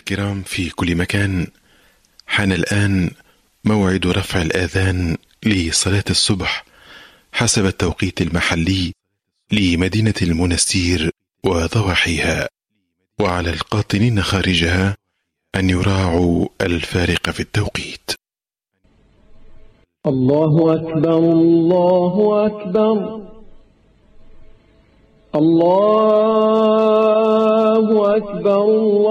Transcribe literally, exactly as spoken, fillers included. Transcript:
الكرام في كل مكان، حان الآن موعد رفع الآذان لصلاة الصبح حسب التوقيت المحلي لمدينة المنستير وضواحيها، وعلى القاطنين خارجها أن يراعوا الفارق في التوقيت. الله أكبر الله أكبر الله أكبر الله